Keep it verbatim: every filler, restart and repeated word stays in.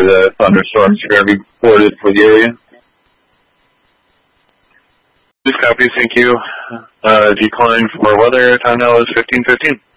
the thunderstorms are going to be reported for the area. This copy, thank you. Uh, decline for weather, time now is fifteen fifteen.